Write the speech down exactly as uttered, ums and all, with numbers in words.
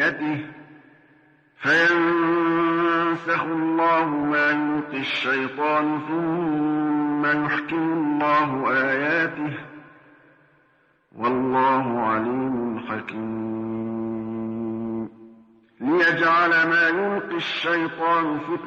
بآياته فينسخ الله ما يلقي الشيطان ثم يحكم الله آياته والله عليم حكيم ليجعل ما يلقي الشيطان فتنة